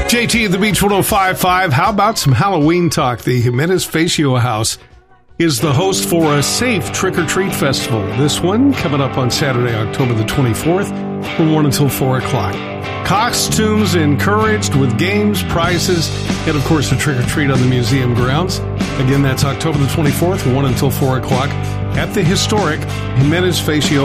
JT at the Beach 105.5. How about some Halloween talk? The Jimenez Facio House is the host for a safe trick-or-treat festival. This one coming up on Saturday, October the 24th from 1 until 4 o'clock. Costumes encouraged with games, prizes, and of course a trick-or-treat on the museum grounds. Again, that's October the 24th, 1 until 4 o'clock at the historic Jimenez Facio